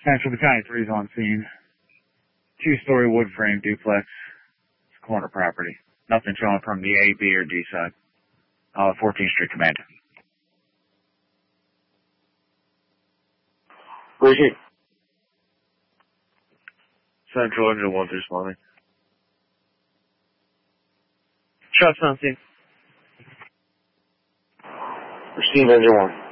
Central County 3's on scene. 2-story wood frame duplex. It's corner property. Nothing showing from the A, B, or D side. 14th Street Command. Where's he? Central Engine 1 through Swanee. Shots on scene. Receive Engine 1.